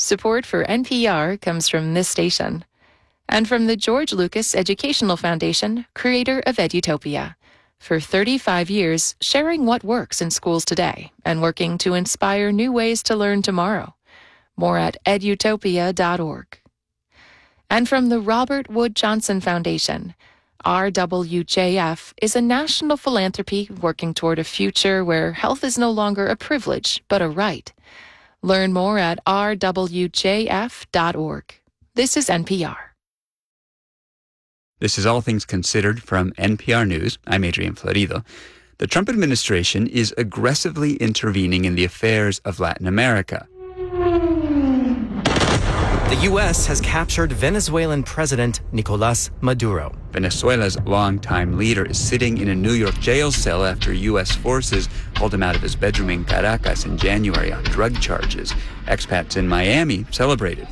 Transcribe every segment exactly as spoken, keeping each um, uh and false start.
Support for N P R comes from this station and from the George Lucas Educational Foundation, creator of Edutopia. For thirty-five years, sharing what works in schools today and working to inspire new ways to learn tomorrow. More at edutopia dot org. And from the Robert Wood Johnson Foundation, R W J F is a national philanthropy working toward a future where health is no longer a privilege, but a right. Learn more at r w j f dot org. This is N P R. This is All Things Considered from N P R News. I'm Adrian Florido. The Trump administration is aggressively intervening in the affairs of Latin America. The U S has captured Venezuelan President Nicolás Maduro. Venezuela's longtime leader is sitting in a New York jail cell after U S forces hauled him out of his bedroom in Caracas in January on drug charges. Expats in Miami celebrated.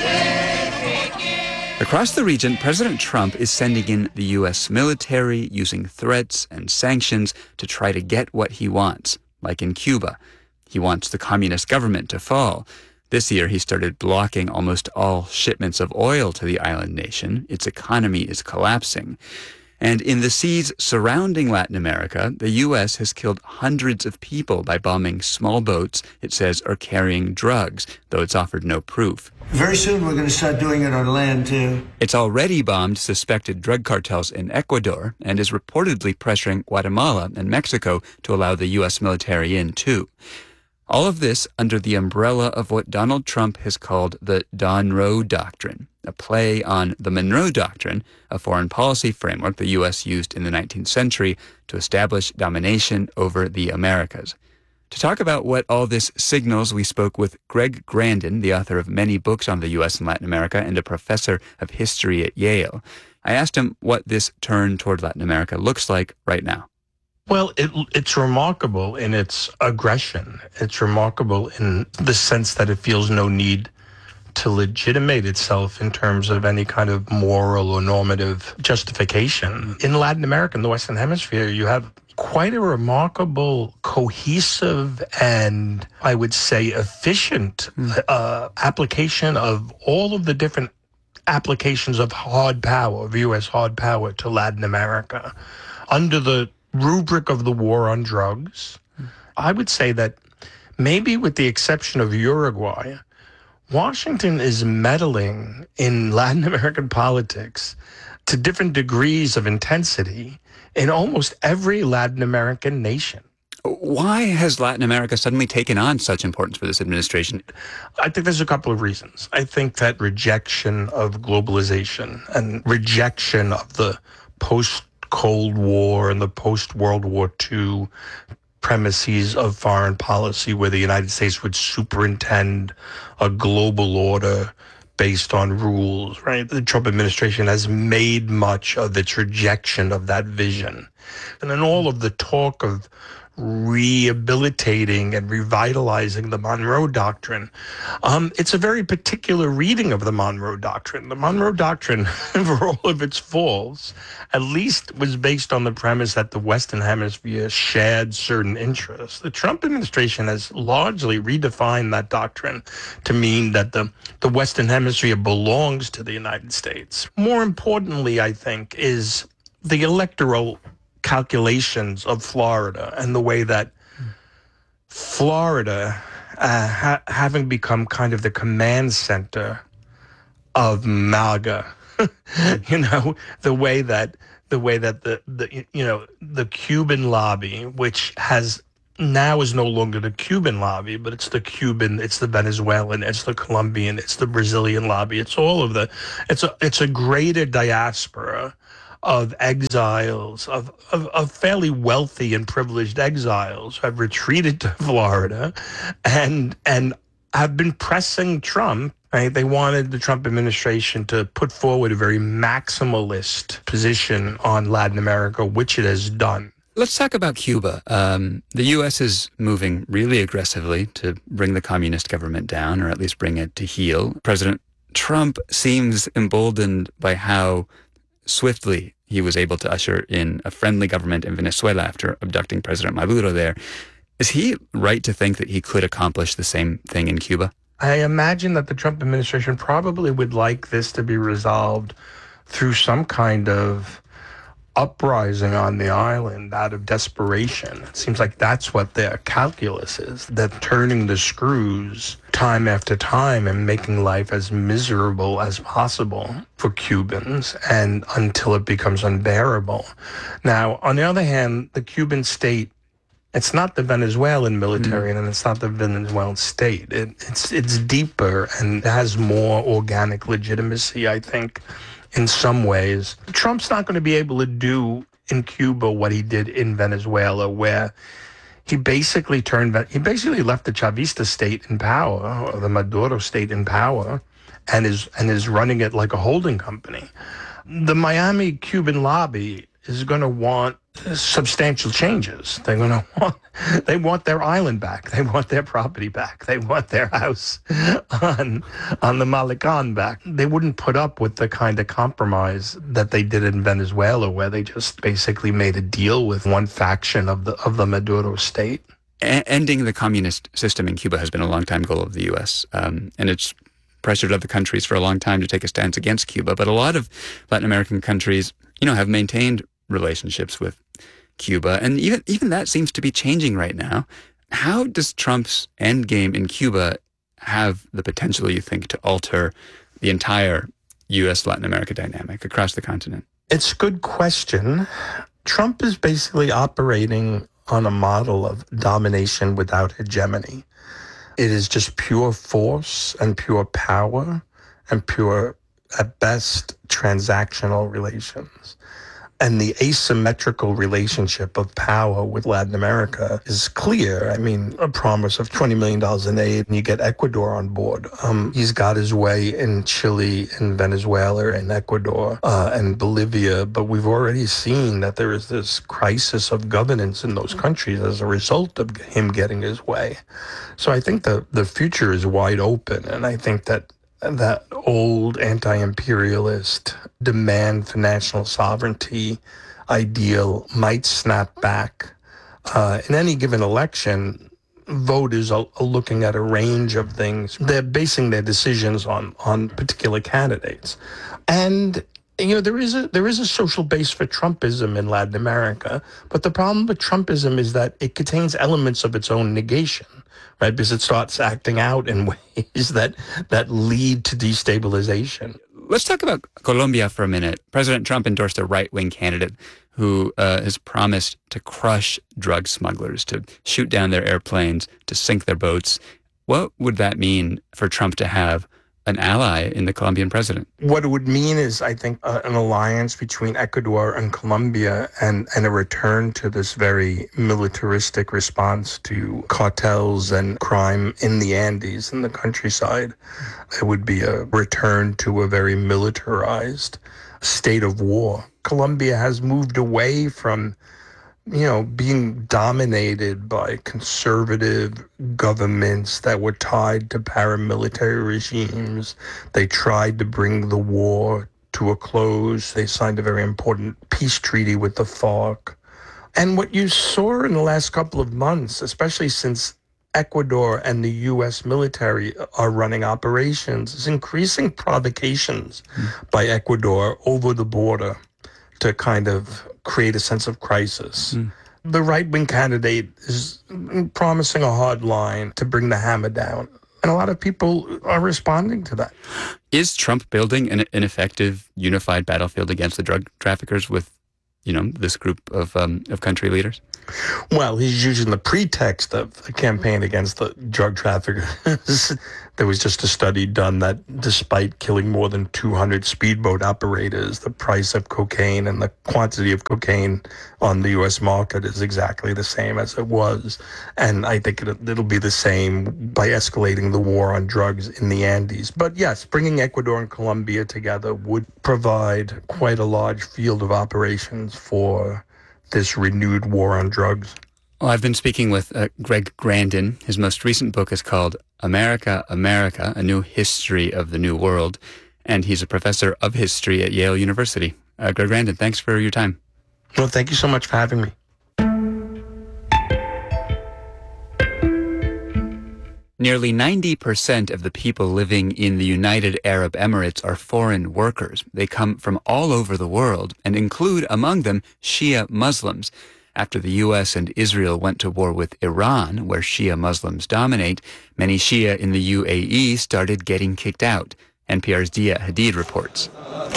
Across the region, President Trump is sending in the U S military, using threats and sanctions to try to get what he wants, like in Cuba. He wants the communist government to fall. This year, he started blocking almost all shipments of oil to the island nation. Its economy is collapsing. And in the seas surrounding Latin America, the U S has killed hundreds of people by bombing small boats it says are carrying drugs, though it's offered no proof. Very soon we're going to start doing it on land, too. It's already bombed suspected drug cartels in Ecuador and is reportedly pressuring Guatemala and Mexico to allow the U S military in, too. All of this under the umbrella of what Donald Trump has called the Monroe Doctrine, a play on the Monroe Doctrine, a foreign policy framework the U S used in the nineteenth century to establish domination over the Americas. To talk about what all this signals, we spoke with Greg Grandin, the author of many books on the U S and Latin America and a professor of history at Yale. I asked him what this turn toward Latin America looks like right now. Well, it, it's remarkable in its aggression. It's remarkable in the sense that it feels no need to legitimate itself in terms of any kind of moral or normative justification. In Latin America, in the Western Hemisphere, you have quite a remarkable, cohesive, and I would say efficient mm. uh, application of all of the different applications of hard power, of U S hard power to Latin America. Under the rubric of the war on drugs, I would say that maybe with the exception of Uruguay, Washington is meddling in Latin American politics to different degrees of intensity in almost every Latin American nation. Why has Latin America suddenly taken on such importance for this administration? I think there's a couple of reasons. I think that rejection of globalization and rejection of the post Cold War and the post-World War Two premises of foreign policy where the United States would superintend a global order based on rules, right? The Trump administration has made much of its rejection of that vision. And then all of the talk of rehabilitating and revitalizing the Monroe Doctrine. Um, it's a very particular reading of the Monroe Doctrine. The Monroe Doctrine, for all of its faults, at least was based on the premise that the Western Hemisphere shared certain interests. The Trump administration has largely redefined that doctrine to mean that the, the Western Hemisphere belongs to the United States. More importantly, I think, is the electoral calculations of Florida and the way that Florida, uh, ha- having become kind of the command center of MAGA, you know, the way that the way that the, the you know the Cuban lobby, which has now is no longer the Cuban lobby, but it's the Cuban, it's the Venezuelan, it's the Colombian, it's the Brazilian lobby. It's all of the, it's a it's a greater diaspora of exiles, of, of, of fairly wealthy and privileged exiles who have retreated to Florida and and have been pressing Trump. Right? They wanted the Trump administration to put forward a very maximalist position on Latin America, which it has done. Let's talk about Cuba. Um, the U S is moving really aggressively to bring the communist government down, or at least bring it to heel. President Trump seems emboldened by how swiftly he was able to usher in a friendly government in Venezuela after abducting President Maduro there. Is he right to think that he could accomplish the same thing in Cuba? I imagine that the Trump administration probably would like this to be resolved through some kind of uprising on the island out of desperation. It seems like that's what their calculus is, that turning the screws time after time and making life as miserable as possible for Cubans and until it becomes unbearable. Now, on the other hand, the Cuban state, it's not the Venezuelan military mm. and it's not the Venezuelan state. It, it's it's deeper and has more organic legitimacy, I think, in some ways. Trump's not going to be able to do in Cuba what he did in Venezuela, where he basically turned, he basically left the Chavista state in power, or the Maduro state in power, and is and is running it like a holding company. The Miami Cuban lobby is going to want substantial changes. They're going to want, they want their island back. They want their property back. They want their house on, on the Malecon back. They wouldn't put up with the kind of compromise that they did in Venezuela, where they just basically made a deal with one faction of the, of the Maduro state. A- ending the communist system in Cuba has been a long-time goal of the U S, um, and it's pressured other countries for a long time to take a stance against Cuba. But a lot of Latin American countries, you know, have maintained relationships with Cuba, and even even that seems to be changing right now. How does Trump's endgame in Cuba have the potential, you think, to alter the entire U S Latin America dynamic across the continent? It's a good question. Trump is basically operating on a model of domination without hegemony. It is just pure force and pure power and pure, at best, transactional relations. And the asymmetrical relationship of power with Latin America is clear. I mean, a promise of twenty million dollars in aid, and you get Ecuador on board. Um, he's got his way in Chile, in Venezuela, in Ecuador, uh, and Bolivia. But we've already seen that there is this crisis of governance in those countries as a result of him getting his way. So I think the, the future is wide open. And I think that that old anti-imperialist demand for national sovereignty ideal might snap back. Uh, in any given election, voters are, are looking at a range of things. They're basing their decisions on on particular candidates. And you know, there is a there is a social base for Trumpism in Latin America, but the problem with Trumpism is that it contains elements of its own negation. Right, because it starts acting out in ways that that lead to destabilization. Let's talk about Colombia for a minute. President Trump endorsed a right-wing candidate who uh, has promised to crush drug smugglers, to shoot down their airplanes, to sink their boats. What would that mean for Trump to have an ally in the Colombian president? What it would mean is, I think, uh, an alliance between Ecuador and Colombia and, and a return to this very militaristic response to cartels and crime in the Andes, in the countryside. It would be a return to a very militarized state of war. Colombia has moved away from you know, being dominated by conservative governments that were tied to paramilitary regimes. They tried to bring the war to a close. They signed a very important peace treaty with the FARC. And what you saw in the last couple of months, especially since Ecuador and the U S military are running operations, is increasing provocations mm. by Ecuador over the border to kind of create a sense of crisis. Mm. The right-wing candidate is promising a hard line to bring the hammer down. And a lot of people are responding to that. Is Trump building an, an effective, unified battlefield against the drug traffickers with, you know, this group of um, of country leaders? Well, he's using the pretext of a campaign against the drug traffickers. There was just a study done that despite killing more than two hundred speedboat operators, the price of cocaine and the quantity of cocaine on the U S market is exactly the same as it was. And I think it, it'll be the same by escalating the war on drugs in the Andes. But yes, bringing Ecuador and Colombia together would provide quite a large field of operations for this renewed war on drugs. Well, I've been speaking with uh, Greg Grandin. His most recent book is called America, America, A New History of the New World, and he's a professor of history at Yale University. Uh, Greg Grandin, thanks for your time. Well, thank you so much for having me. Nearly ninety percent of the people living in the United Arab Emirates are foreign workers. They come from all over the world and include among them Shia Muslims. After the U S and Israel went to war with Iran, where Shia Muslims dominate, many Shia in the U A E started getting kicked out. N P R's Dia Hadid reports.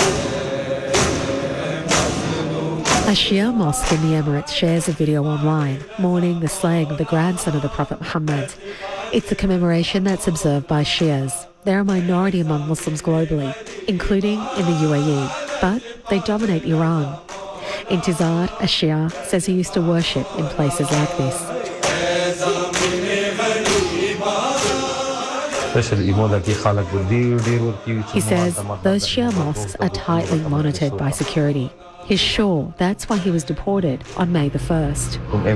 A Shia mosque in the Emirates shares a video online mourning the slaying of the grandson of the Prophet Muhammad. It's a commemoration that's observed by Shias. They're a minority among Muslims globally, including in the U A E, but they dominate Iran. Intizar, a Shia, says he used to worship in places like this. He says those Shia mosques are tightly monitored by security. He's sure that's why he was deported on May the first.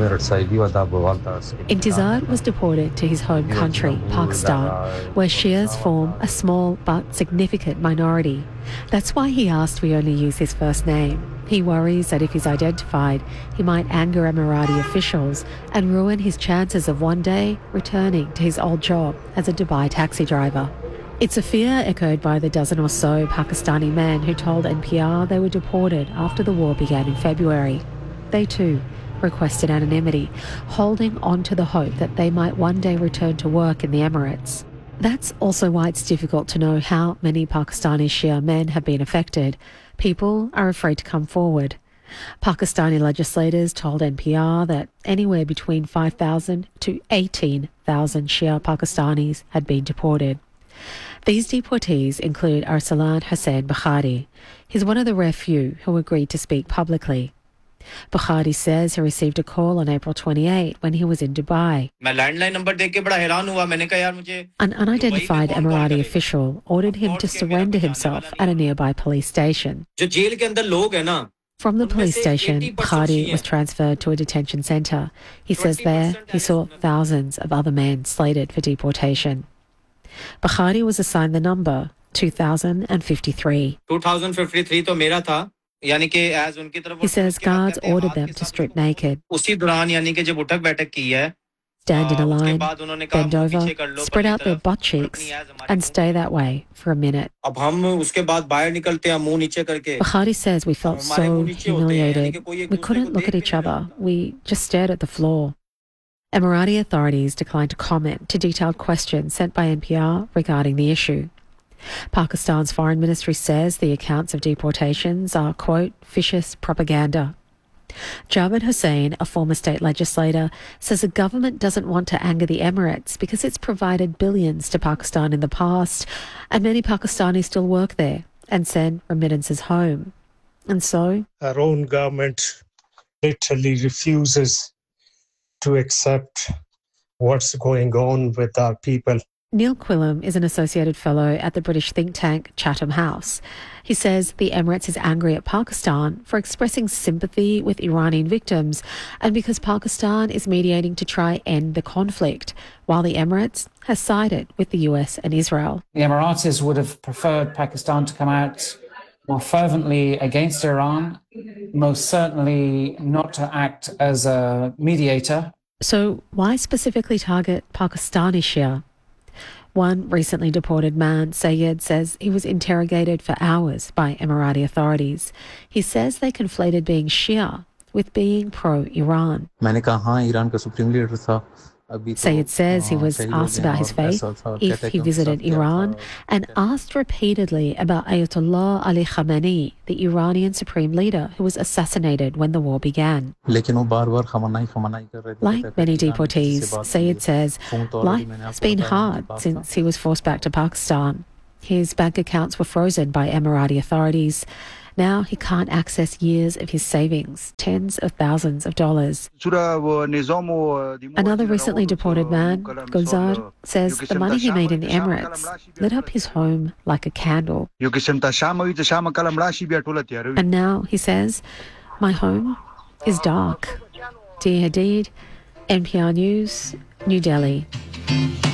Intizar was deported to his home country, Pakistan, where Shias form a small but significant minority. That's why he asked we only use his first name. He worries that if he's identified, he might anger Emirati officials and ruin his chances of one day returning to his old job as a Dubai taxi driver. It's a fear echoed by the dozen or so Pakistani men who told N P R they were deported after the war began in February. They too requested anonymity, holding on to the hope that they might one day return to work in the Emirates. That's also why it's difficult to know how many Pakistani Shia men have been affected. People are afraid to come forward. Pakistani legislators told N P R that anywhere between five thousand to eighteen thousand Shia Pakistanis had been deported. These deportees include Arsalan Hussain Bukhari. He's one of the rare few who agreed to speak publicly. Bukhari says he received a call on April twenty-eighth when he was in Dubai. An unidentified Emirati official ordered him to surrender himself at a nearby police station. From the police station, Bukhari was transferred to a detention centre. He says there he saw thousands of other men slated for deportation. Bukhari was assigned the number two thousand fifty-three. two thousand fifty-three to mera tha. He says guards ordered them to strip naked, stand in a line, bend over, spread out their butt cheeks, and stay that way for a minute. Bukhari says we felt so humiliated. We couldn't look at each other. We just stared at the floor. Emirati authorities declined to comment to detailed questions sent by N P R regarding the issue. Pakistan's foreign ministry says the accounts of deportations are, quote, vicious propaganda. Jabir Hussain, a former state legislator, says the government doesn't want to anger the Emirates because it's provided billions to Pakistan in the past, and many Pakistanis still work there and send remittances home. And so our own government literally refuses to accept what's going on with our people. Neil Quillam is an associated fellow at the British think tank Chatham House. He says the Emirates is angry at Pakistan for expressing sympathy with Iranian victims and because Pakistan is mediating to try end the conflict, while the Emirates has sided with the U S and Israel. The Emiratis would have preferred Pakistan to come out more fervently against Iran, most certainly not to act as a mediator. So why specifically target Pakistani Shia? One recently deported man, Sayed, says he was interrogated for hours by Emirati authorities. He says they conflated being Shia with being pro-Iran. Sayed says he was asked about his faith, if he visited Iran, and asked repeatedly about Ayatollah Ali Khamenei, the Iranian supreme leader who was assassinated when the war began. Like many deportees, Sayed says life has been hard since he was forced back to Pakistan. His bank accounts were frozen by Emirati authorities. Now he can't access years of his savings, tens of thousands of dollars. Another recently deported man, Gulzar, says the money he made in the Emirates lit up his home like a candle. And now, he says, my home is dark. Dia Hadid, N P R News, New Delhi.